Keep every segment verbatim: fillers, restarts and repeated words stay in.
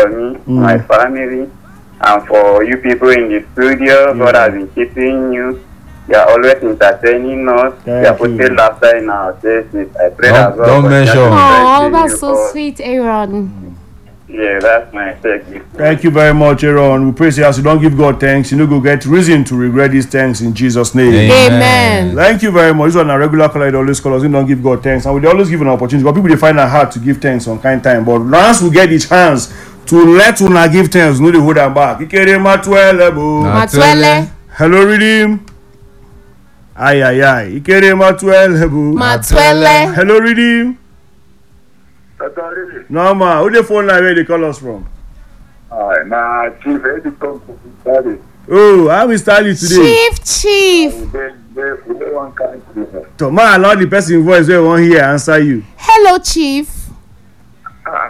for me, mm. my family, and for you people in the studio. Yeah. God has been keeping you. You are always entertaining us. Thank you are putting laughter in our faces. I pray don't, that God don't mention. Oh, that's so all. Sweet, Aaron. Yeah, that's my take. Thank you very much, Aaron. We pray as you don't give God thanks, you know, go get reason to regret these thanks in Jesus' name. Amen. Amen. Thank you very much. This one a regular caller, they always call us. We don't give God thanks, and we always give an opportunity. But people they find it hard to give thanks on kind time. But once we get the chance to let una give thanks, no, they hold them back. Ikere Matuele, Matuele. Hello, Redeem. Aye, aye, aye. Ikere Matuele, Matuele. Hello, Redeem. No, ma. Who the phone line where they call us from? Uh, nah, Chief, where they come from? Oh, how we start you today? Chief, Chief. So, ma, allow the person voice where one here answer you. Hello, Chief. Uh,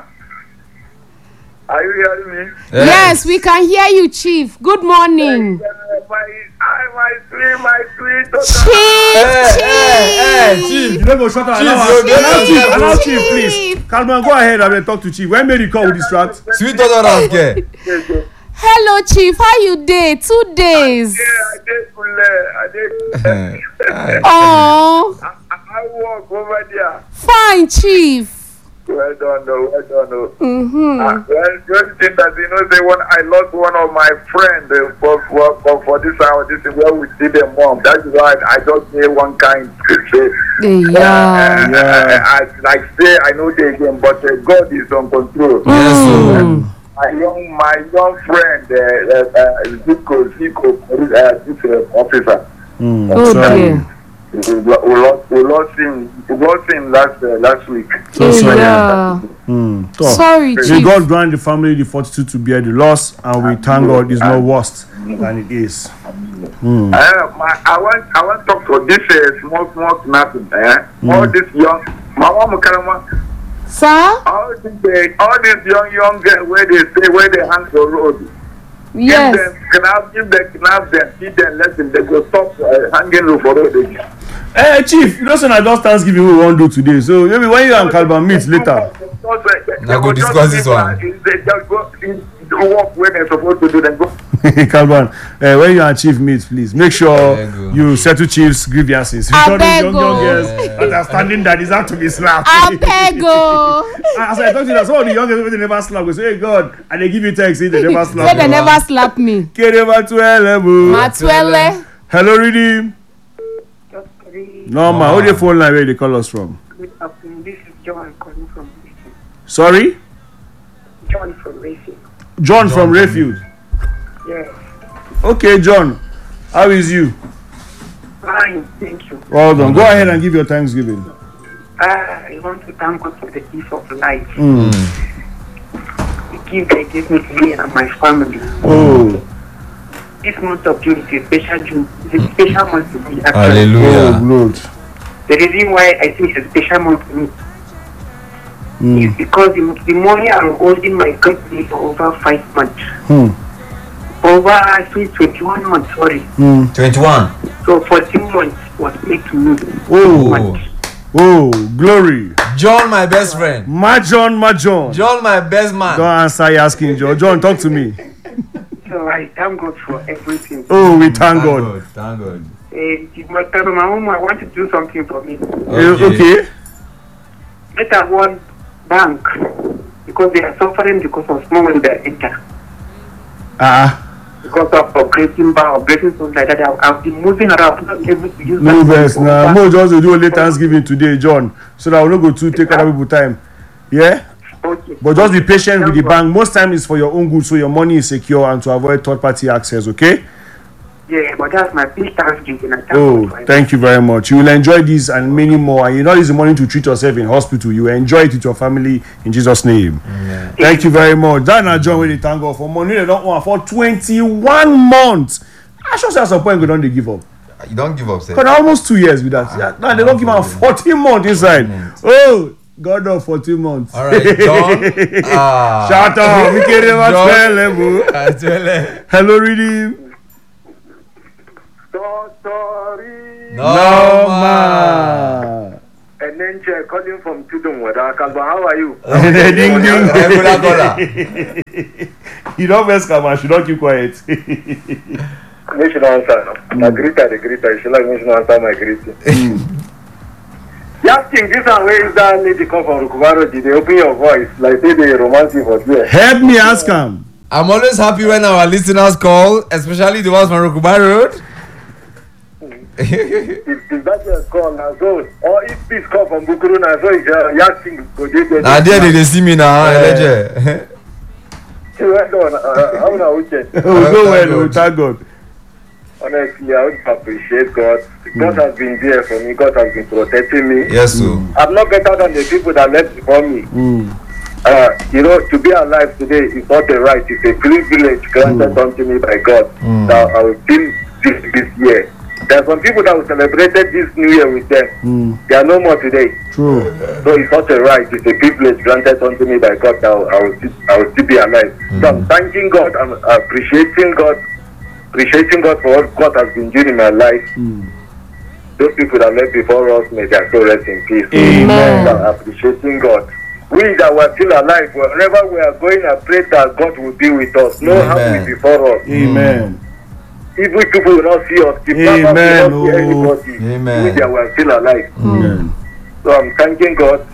are you hearing me? Yes. Yes, we can hear you, Chief. Good morning. Uh, my, I, my sweet, my sweet. Chief, hey, Chief. Hey, hey, Chief. You don't go shut up. Allow Chief, allow Chief, please. Calm, go ahead and talk to Chief. When may you call with distract? Sweet daughter of care. Hello, Chief. How you day? Two days. Yeah, I did. I did. Oh. I, I walk over there. Fine, Chief. Well done, no, well done, no. Mm-hmm. Uh, well, just think that you know, say when I lost one of my friends uh, for, for, for for this hour, this is where we see them mom. That's why I just say one kind to say. Yeah. Uh, yeah. I, I, I like say I know they again, but uh, God is on control. Yes, sir. Mm. My young, my young friend, uh, uh, Zico, Zico, uh, this uh, officer. Mm, oh dear. We lost, we lost him. We lost him last uh, last week. So sorry. Yeah. Mm. So, sorry, may Chief. God grant the family the fortitude to bear the loss, and we thank God it's not worse than it is. Mm. Uh, my, I want, I want to talk to this uh, small, small nothing. Eh? Mm. All this young, my mom, Sir? all this, uh, all this young, young girl where they stay, where they hang the road. Yes. If they kidnap, if they kidnap them, feed them, let them, they go stop uh, hanging road for road again. Hey, Chief, you know, so I just Thanksgiving we won't do today. So maybe when you and Calvin meet later. Now go discuss this one. They just go work where they're supposed to do. Then go. Calvin, uh, when you and Chief meet, please make sure you settle Chief's grievances. You know those young, young girls understanding that it's have to be slapped. Abego. As I told you that some of the young girls they never slap. They say, hey God, and they give you text, they never slap. Say they never slap me. Kere Matuele. Matuele. Hello, Redeem. No, ma, who the phone line where they call us from? Good afternoon. This is John calling from Refuge. Sorry? John from Refuge. John, John from Refuge. Yes. Okay, John. How is you? Fine, thank you. Well done. Go ahead and give your Thanksgiving. Uh, I want to thank God for the gift of life. Mm. The gift that He gave me to me and my family. Oh. This month of June is a special June. It's a special month to me. Actually. Hallelujah. Oh, Lord. The reason why I think it's a special month to me Mm. is because the, the money I'm holding my company for over five months. Hmm. Over actually twenty-one months, sorry. Hmm. twenty-one. So fourteen months was paid to me. Oh. Months. Oh, glory. John, my best friend. Ma John, Ma John. John, my best man. Don't answer you asking John. John, talk to me. So I thank God for everything. Oh, we thank, Thank God. God. Thank God. Uh, my, my mom, I want to do something for me. Okay. okay. Let us one bank because they are suffering because of small when they enter. Ah. Because of upgrading bar, upgrading something like that. I've, I've been moving around, not able to use No that best now. Mo just do only Thanksgiving today, John. So that we no go to take other people time. Yeah? Okay. But just be patient with the bank. Most time it's for your own good, so your money is secure and to avoid third party access, okay? Yeah, but that's my big Thanksgiving. I thank Oh, God for thank you very much. You will enjoy this and many more. And you not use the money to treat yourself in hospital. You will enjoy it with your family in Jesus' name. Yeah. Thank you very much. That na John wey dey thank God for money they don't want for twenty-one months. I sure say at some point go don dey give up. You don't give up, sir. Because almost two years with that. Yeah, now they don't give am fourteen months inside. Oh, God of fourteen months. All right, John. Ah. Shut up. We can't even John. tell them. Hello, Redeem. Sorry. No, No, man. And then Enenche calling from Tudum, Kalba. How are you? Ding ding. Ebola caller. You don't mess come on, you don't keep quiet. You should answer. No? My greeter, the greeter. You should like me to answer my greeting. Just think this and where is that lady come from Rukubaro? Did they open your voice like they they romantic for there? Help me ask him. I'm always happy when our listeners call, especially the ones from Rukuba Road. If, if that is call now, so or if this call from Bukuru now, so it's uh, Yasin go there. Now there they dey see me now, Eleje. Well done. Uh, how na weekend? We go well, we thank God. Honestly, I would appreciate God. God has been there for me. God has been protecting me. Yes, sir. I'm not better than the people that left before me. Mm. Uh, you know, to be alive today is not a right. It's a privilege granted mm. unto me by God Mm. that I will feel this this year. There are some people that will celebrated this new year with them. Mm. They are no more today. True. So it's not a right. It's a privilege granted unto me by God that I will, I will, still, I will still be alive. Mm. So I'm thanking God. I'm appreciating God. Appreciating God for what God has been doing in my life. Mm. Those people that left before us, may their soul rest in peace. Amen. So I'm appreciating God. We that were still alive, wherever we are going, I pray that God will be with us. No harm will be before us. Amen. Evil people will not see us. The Amen. will not see anybody. Amen. We that were still alive. Amen. So I'm thanking God.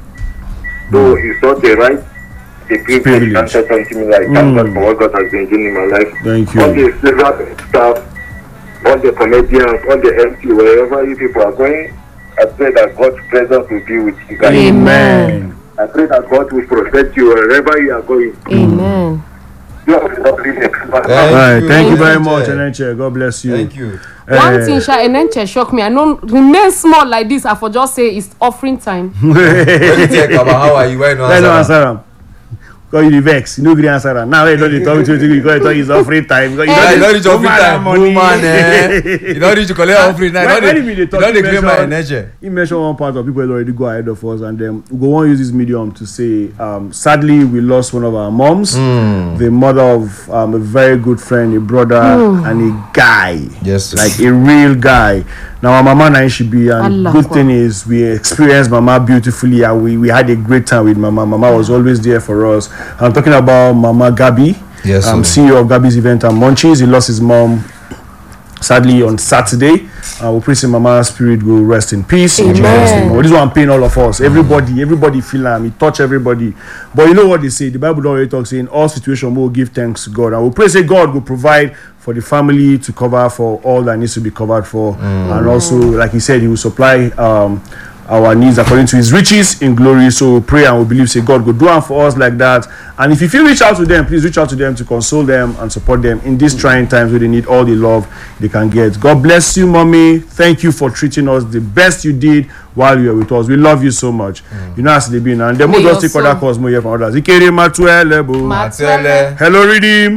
Though it's not a right, a privilege granted unto me. I thank Mm. God for what God has been doing in my life. Thank All you. the civil staff, all the comedians, all the M C, wherever you people are going, I pray that God's presence will be with you guys. Amen. I pray that God will protect you wherever you are going. Amen. You have a lovely day. All right. you. Thank you very Enenche. much, Enenche. God bless you. Thank you. One Eh, thing, Sha, Enenche shock me. I know remain small like this. I for just say it's offering time. When you take about how are you? Why no Let no answer? answer him. Because you the vex, you no gree answer am. Now when you don dey talk to you, because you talk is offering time. Because Yeah, you dey- don't reach your free woman time, and money. woman, eh? You don't reach to collect your free time. When- You when don't he be dey- dey talk, you don't he dey claim my mention- energy. He mentioned one part of people wey already go ahead of us, and then we go wan use this medium to say, um, sadly, we lost one of our moms, Mm. the mother of um, a very good friend, a brother, and a guy. Yes, sir. Like a real guy. Now our mama na she be, and Allah good Akbar. thing is we experienced mama beautifully, and we, we had a great time with mama. Mama was always there for us. I'm talking about Mama Gabi. Yes, um, sir. C E O of Gabi's Event and Munchies. He lost his mom sadly on Saturday. Uh, we pray say Mama's spirit will rest in peace. In Amen. Jesus' name. Well, this one pain all of us. Everybody, everybody feel am. It touch everybody. But you know what they say? The Bible already talks in all situations we will give thanks to God. And we pray say God will provide for the family to cover for all that needs to be covered for. And also, like he said, he will supply um our needs according to his riches in glory. So we pray and we believe say God go do am for us like that. And if you feel reach out to them, please reach out to them to console them and support them in these trying times where they need all the love they can get. God bless you, mommy. Thank you for treating us the best you did while you were with us. We love you so much. You know as they be now. And then we May just your take other soul- calls more here from others. Ikere Matuelebo. Matele. Hello, Redeem.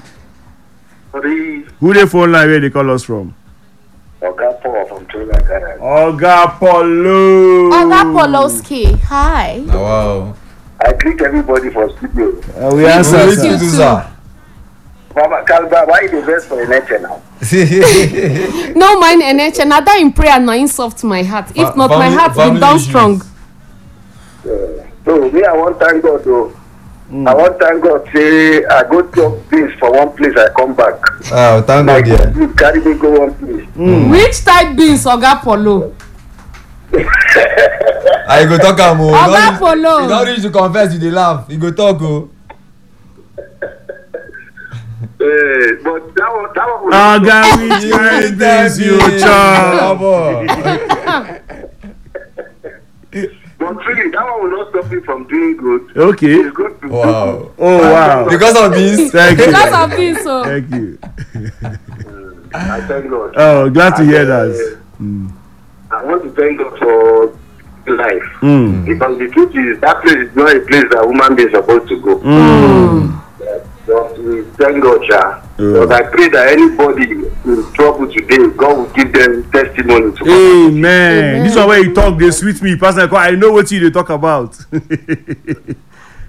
Please, Who the phone line where they call us from? Oga Paul from Tola Garage. Oga Polo. Oga Poloski. Hi. Now, wow. I greet everybody for studio. Uh, we answer. Who sir. you do, sir? Mama Kalba, why you the best for Enenche now? No mind Enenche. Na that in prayer na in soft my heart. If Fa- not, my family- heart been family down issues. strong. So me, I want thank God though. I want thank God say I go to place for one place, I come back. Oh, thank Like God, yeah. you carry me go one place. Which type beans, Oga Polo? I go talk am o. Oga Polo. You don reach to confess, you dey laugh. You go talk o. Uh, but that one, that one. Oga, which kind things you chop? But really, that one will not stop me from doing good. Okay. It's good to Wow. Oh wow. Because of this. Thank you. Because of this, so. Thank you. I thank God. Oh, glad to hear And, uh, that. I want to thank God for life. Mm. Because the truth is, that place is not a place that woman being supposed to go. Mm. But we thank God, yeah. Yeah. But I pray that anybody in trouble today, God will give them testimony to Amen. This one where you talk, they sweet me. Pastor, I know what you they talk about. So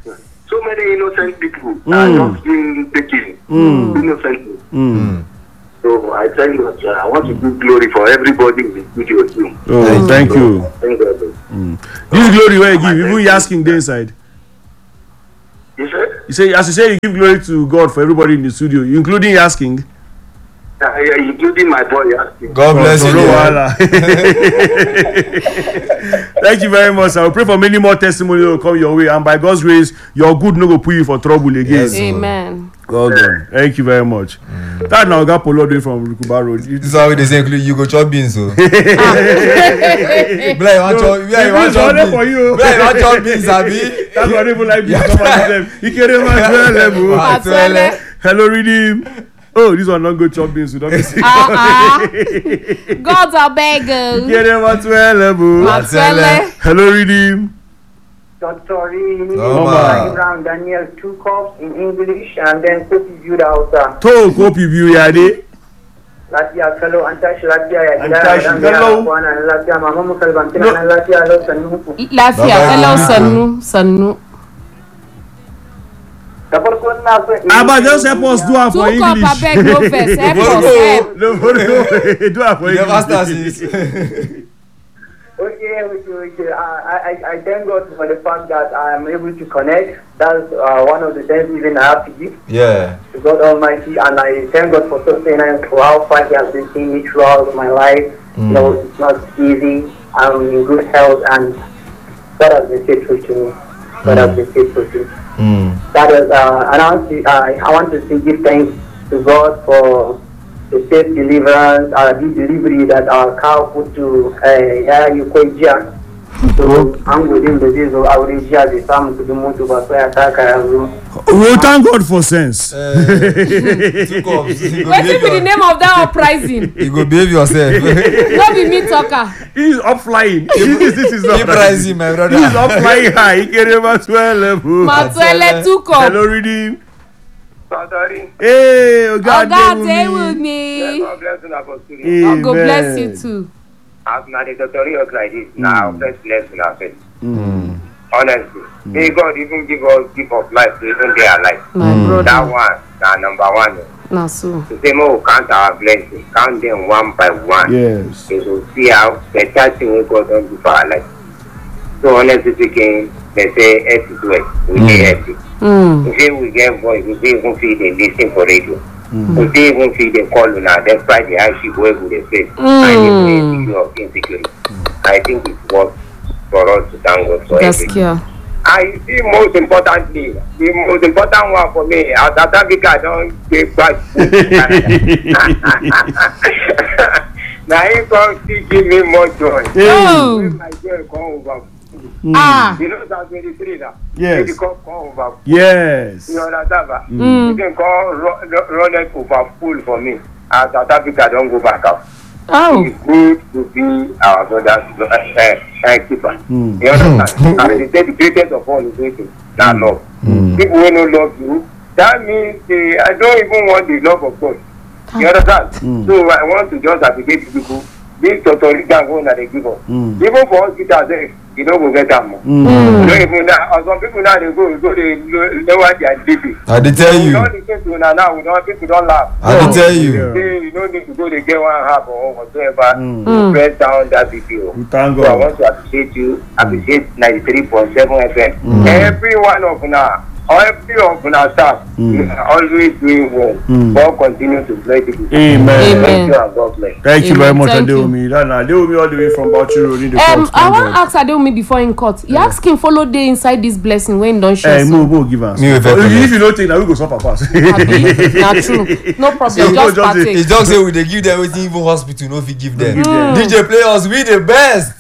many innocent people are Mm. just being taken Mm. innocently. Mm. So I tell you, uh, I want to give glory for everybody in the studio too. Oh, thank you. Thank God. Mm. This glory where you give, even you asking the inside. You said? You say, as you say, you give glory to God for everybody in the studio, including asking. Uh, including my boy asking. God bless you. Oh, thank you very much. I will pray for many more testimonies that will come your way, and by God's grace, your good no go put you for trouble again. Yes. Amen. Well done. Thank you very much. Mm. That now got Polo doing from Rukuba Road. This is how they say you go chop beans, so. Blay, you want chop? Yeah, you want chop beans. For you. Blay, you want chop beans, Abi? That's why people like beans. Come on, them. You can't even Matwele. Hello, Redeem. Oh, this one not go chop beans. We don't be sick. Uh-uh. God's a beggar. You can't even Matwele. Hello, Redeem. Doctor Toma. Brown Daniel two cups in English and then copy viewed out. To copy view ya de. Latia fellow Antash Latia ya Antash, hello. Latia Mama Mukalbantina and Latia hello Sanu. Lafiya, hello Sanu, Sanu. Abba, just help us do it for Two cup English. abeg no vex, help us help. No, no, no. Do it for You never start English. this. Okay, okay, okay. I, I, I thank God for the fact that I am able to connect. That's uh, one of the thanksgiving I have to give Yeah. to God Almighty, and I thank God for sustenance for how far He has been seeing me throughout my life. Mm. You know, it's not easy. I'm in good health, and God has been faithful to me. God has been faithful to me. Mm. That is, uh, and I want to, uh, I want to say, give thanks to God for the safe deliverance, uh, the delivery that our cow put to uh, Yukoja. So I'm within the days of our region, the farm to the motor, but I attack. We thank God for sense. Uh, two cups. You go What behave be the your- name of that uprising? You go behave yourself. No be me talker. He is up flying. this, this is not Keep rising, my brother. He is up flying high. He can't even swell level. Matwele two cup. Hello, Redeem. Sorry. Hey, oh God, Oh God, stay stay with me. God bless you, Apostle. Oh, God bless you too. As na the tutorial like this, now let's bless in our faith. Mm. Honestly, may God even give us gift of life to even be alive. My That brother. one, that number one. Na so. The same way we count our blessings, count them one by one. Yes. You will see how better thing we God don do for our life. So honestly speaking, they say earth is wet, we dey earthy. Mm. We say we get voice, we say even feel they lis ten for radio. Mm. We say even feel they call una despite the hardship wey we dey face. Mm. And the issue of insecurity. I think it's worth for us to thank God for everything. Gaskiya. I see most importantly, the most important one for me, as South Africa don't get back food to Canada. Now he come still give me more joy. Oh. When my joy come over. Ah. You know that twenty-three now. Yes. It come come over. Yes. You understand? Ba? Mm. You can come run, run it over full for me. As South Africa don't go back out. Oh. It's good to be our brother's uh, uh, keeper. Mm. You understand? And they say the greatest of all is waiting. That love. Mm. People who don't love you, that means they, I don't even want the love of God. You understand? Mm. So I want to just advocate to people. This authoritarian one that they give us. Mm. Even for hospitals, they, you don't go get that more. Mm. You don't even now, or some people now they go, go they lower their D P. I did tell We you. don't listen to now, now we don't, people don't laugh. I did tell you. Yeah. Say you don't need to go to get one half or whatever. Mm. Mm. Press down that B P O. We thank So I God. want to appreciate you, appreciate ninety-three point seven F M. Mm. Every one of now, every of our staff, Mm. you are always doing well. Mm. God continue to bless you. Amen. Amen. Thank you and God bless. Thank you Amen. very much, Thank you. Adeomi. That na Adeomi all the way from Bauchi Road in the Um, court. I Thank wan God. ask Adeomi before in court. You ask him follow dey inside this blessing when he don show Eh, so. mo mo give us. Me with her If you don't take, now we go suffer pass. Abi, na true. No problem. So, Just just partake. It's just say we dey give them wetin even hospital no fit give them. Give them. D J play us, we the best.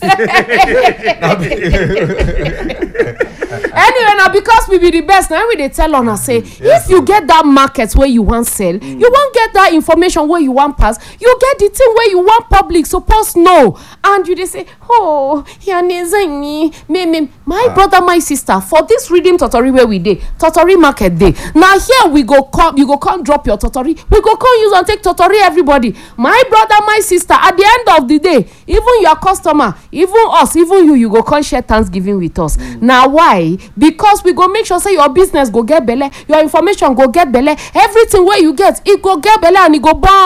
Anyway, na because we be the best na we dey tell una say if you get that market wey you wan sell, you wan get that information wey you wan pass, you get the thing wey you wan public suppose know, and you dey say oh yanezanyi me me my brother my sister for this reading totori wey we dey totori market dey na here we go come you go come drop your totori we go come use am take totori everybody my brother my sister at the end of the day even your customer even us even you you go come share thanksgiving with us. Na why? Because we go make sure say your business go get belle, your information go get belle, everything wey you get e go get belle and e go born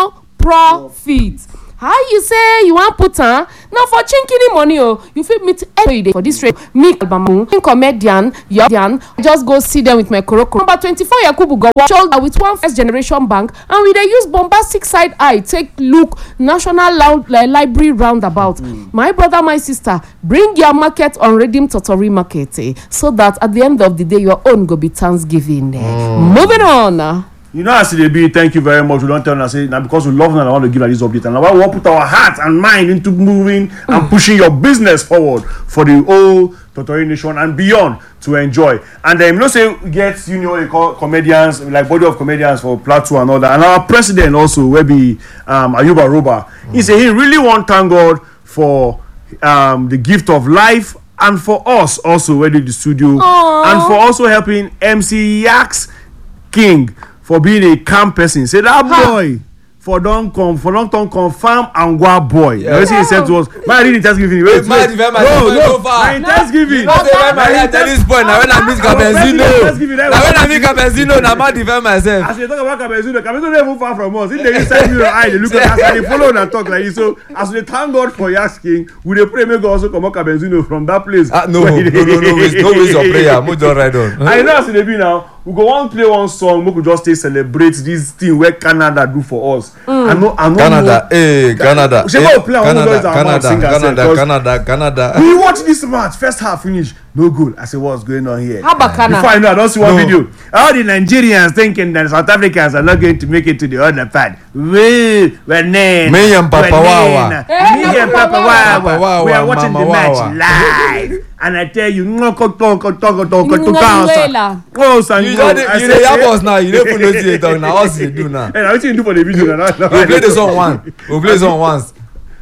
profit. How you say you wan put am? Na for chinkini money o. You fit meet every day for this rate. Me Albamu, comedian, Yordian. Just go see them with my koroko. Number twenty-four Yakubu go shoulder with one first generation bank, and we dey use bombastic side eye take look National Loud, uh, Library roundabout. Mm. My brother, my sister, bring your market on Redeem Totori Market, eh, so that at the end of the day your own go be Thanksgiving. Eh. Mm. Moving on. You know, as it be, thank you very much. We don't tell us say now because we love and I want to give her this update. And now we want to put our heart and mind into moving mm. and pushing your business forward for the whole Totori Nation and beyond to enjoy. And then, um, you know, say we get, you know, they call comedians, like body of comedians for Plateau and all that. And our president also, will be um, Ayuba Roba. Mm. He said he really want to thank God for um, the gift of life and for us also, where the studio, Aww. And for also helping M C Yaks King for being a calm person. Say that boy for don't come for don't come confirm and go boy. Yeah. You see he said to us, man, I didn't Thanksgiving. Wait, man, wait. No, no, my Thanksgiving. No, I tell this point now when I meet Cabezino. Now when I meet Cabezino, now I defend myself. As you talk about Cabezino, Cabezino don't move far from us. If they inside your eye, they look at us and they follow and talk like this. So as we thank God for asking, we dey pray make God also come out Cabezino from that place. Uh, no, no, no, no, no, waste, no waste your prayer. Move on right on. I know as they be now. We go on play one song. We could just stay celebrate this thing where Canada do for us. Mm. I know, I know. Canada, hey, Canada. She hey, go play Canada, Canada, Canada, Canada, Canada. We watch this match. First half finish, no goal. I say, what's going on here? How about Canada? Before I know, I don't see one no. video. All the Nigerians thinking that South Africans are not going to make it to the other part. We, we're nan. Me and Papa Wawa. Me and Papa Wawa. We are watching the match live. And I tell you, no, go talk, go talk, go talk, go talk. Oh, son, you know, you dey help us now. You don't know what you talk now. What you do now? Hey, what you do for the video now? We play the song one. We play the song once.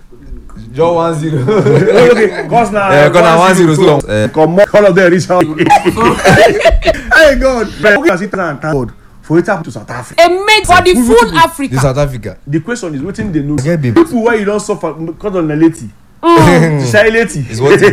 Just one zero. Okay, cause now. Yeah, cause now one zero so. Come on, all of them reach out. Hey God, but sit down and thank God for it happen to South Africa. A made for the full Africa. The South Africa. The question is, wetin they know? Get baby. People where you don't suffer because of Neleti. Leti. Is what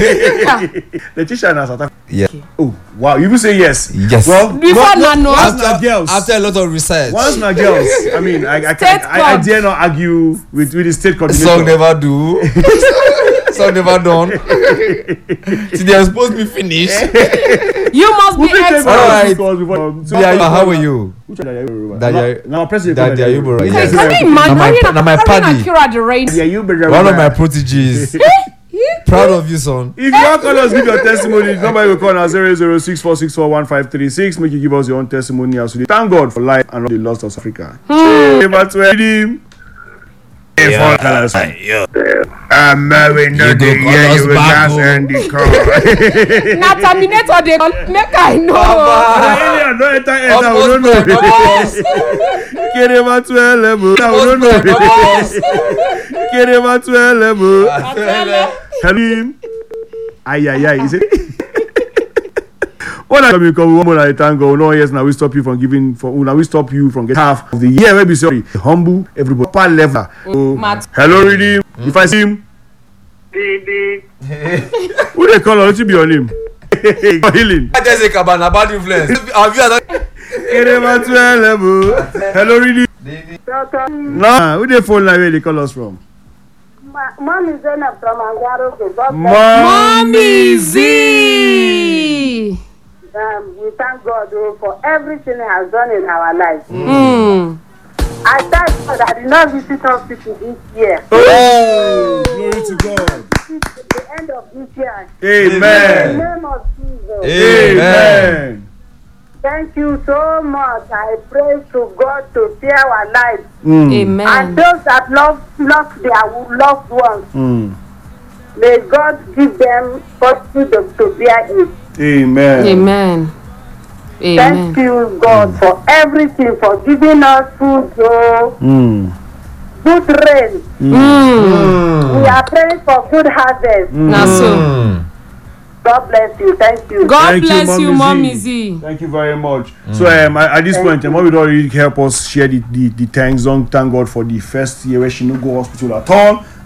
Letitia na South Africa. Yeah. Oh wow, you will say yes. Yes. Well, before no, no, once after, na girls. After a lot of research. Once na girls. I mean, I I, can, I, I dare not argue with with the state coordinator. Song never do. Song never done. See, they are supposed to be finished. You must be expert. All right. Um, so yeah, how are you? Which are you? That now president. That are you, bro? Can you imagine? Now my party. Yeah, you one of my proteges. Proud of you, son. If you want to call us, give your testimony. The number you will call now zero zero six four six four one five three six. Make you give us your own testimony as well. Thank God for life and all the lost of Africa. Hmm. I'm married, not the year you will gas and the car. Now terminator they make I know. I don't enter I don't know. Kerema twelve level. I don't know. Kerema twelve level. Hello. Ay ay ay. Is it? When I come, come one more I thank God. No, yes, now we stop you from giving. For now we stop you from getting half of the year. Maybe sorry, humble everybody. Upper level. So, hello, Redeem. Mm-hmm. If I see him, who they call on to be on him? Healing. I just say Cabana bad influence. Have you hello, Redeem. No, who they phone line where they call us from? Mommy Zainab from Angaro. Mommy Z. Um, we thank God oh, for everything He has done in our lives. Mm. I thank God I did not visit hospital this year. Oh, glory to God. At the end of this year. Amen. In the name of Jesus. Amen. Thank you so much. I pray to God to spare our lives. Mm. Amen. And those that love lost their loved ones. Mm. May God give them fortitude to bear it. Amen. Amen. Amen. Thank you, God, mm. for everything, for giving us food, oh, mm. good rain. Mm. Mm. We are praying for good harvest. Mm. That's so. God bless you. Thank you. God Thank bless you, Mommy Z. Z. Thank you very much. Mm. So um, at, at this Thank point, um, Mommy don't really help us share the, the, the thanks. Don't thank God for the first year where she no go hospital at all.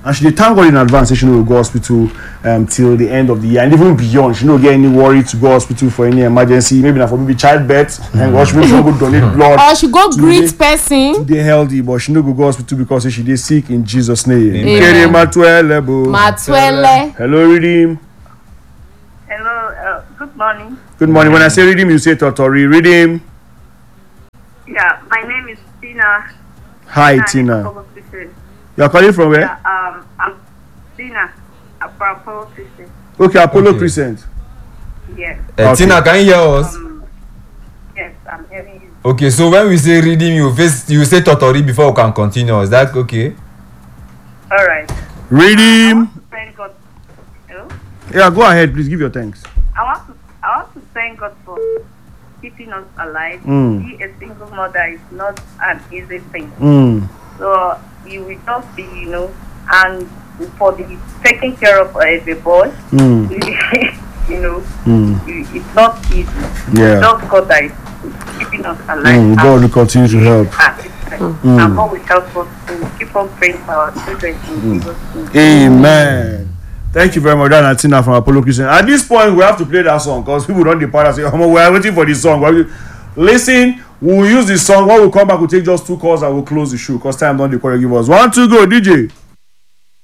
and she dey thank God in advance say she no go go hospital um, till the end of the year and even beyond. She no get any worry to go hospital for any emergency, maybe na for maybe childbirth, mm. and or she maybe she go donate blood, or she go greet person to dey healthy, but she no go go hospital because say she dey sick in Jesus name. Amen. Matwele bo. Matwele. Hello, Redeem. Hello, uh, good morning. Good morning. When I say Redeem, you say Totori. Redeem. Yeah, my name is Tina. Hi, Tina. You are calling from where? Yeah, um, I'm Tina. I'm from Apollo Christian. Okay, Apollo Okay. Crescent. Yes. Uh, Okay. Tina, can you hear us? Um, yes, I'm hearing you. Okay, so when we say redeem, you face you say Totori before we can continue. Is that okay? All right. Redeem. Thank God. Hello? Yeah, go ahead. Please give your thanks. I want to I want to thank God for keeping us alive. Mm. Be a single mother is not an easy thing. Mm. So you will just be, you know, and for the taking care of uh, the boy, Mm. you know, Mm. you, it's not easy. Yeah. Just God that is keeping us alive. Mm. God will and continue to help. at this time. Mm. And God will help us to keep on praying for our children in Jesus' name. Amen. Thank you very much, Dan and Tina from Apollo Christian. At this point, we have to play that song because people don't depart and say, oh, we are waiting for the song. Listen, we'll use the song. When we come back, we'll take just two calls and we'll close the show because time don't give us. One, two, go, D J.